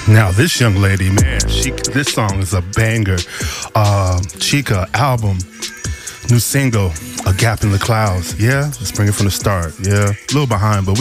Now this young lady, man, this song is a banger. Chica album, new single, A Gap in the Clouds. Yeah, let's bring it from the start. Yeah, a little behind, but